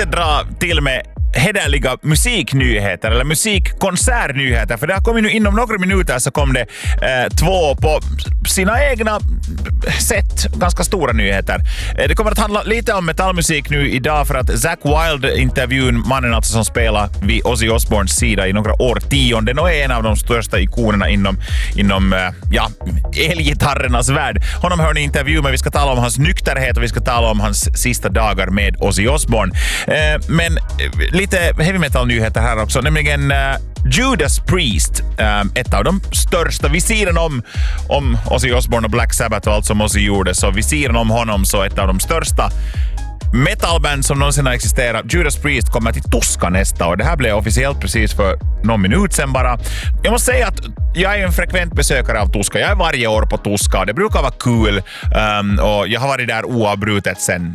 tänkte dra till med hederliga musiknyheter eller musikkonsertnyheter, för det har kommit nu inom några minuter så kom det två på sina egna sätt ganska stora nyheter. Det kommer att handla lite om metallmusik nu idag för att Zakk Wylde intervjun, mannen alltså som spelar vid Ozzy Osbournes sida i några årtionden och är en av de största ikonerna inom elgitarrernas värld. Honom hör ni intervju, men vi ska tala om hans nykterhet och vi ska tala om hans sista dagar med Ozzy Osbourne. Men lite heavy metal-nyheter här också, nämligen Judas Priest, ett av de största, vid sidan om Ozzy Osbourne och Black Sabbath och allt som Ozzy gjorde, så vid sidan om honom så ett av de största metalband som någonsin har existerat. Judas Priest kommer till Tuska nästa år. Det här blev officiellt precis för någon minut sedan bara. Jag måste säga att jag är en frekvent besökare av Tuska. Jag är varje år på Tuska och det brukar vara kul. Och jag har varit där oavbrutet sen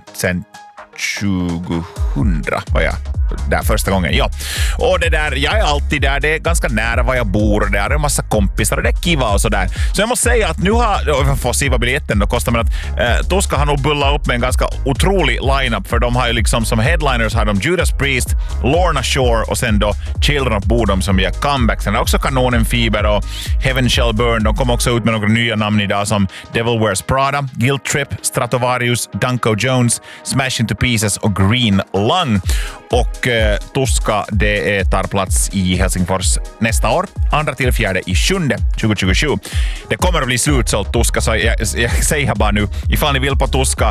2000 var jag där första gången, ja. Och det där, jag är alltid där, det är ganska nära var jag bor och det är en massa kompisar och det är kiva och sådär. Så jag måste säga att nu jag får se vad biljetten då kostar, men att Tuska har nog bullat upp med en ganska otrolig lineup, för de har ju liksom som headliners har de Judas Priest, Lorna Shore och sen då Children of Bodom som gör comeback. Sen har också Kanonen Fever och Heaven Shall Burn. De kom också ut med några nya namn idag som Devil Wears Prada, Guilt Trip, Stratovarius, Danko Jones, Smash Into Pieces och Green Lung. Och Tuska, det tar plats i Helsingfors nästa år, 2-4/7 2027. Det kommer att bli slutsålt Tuska, så jag säger bara nu, ifall ni vill på Tuska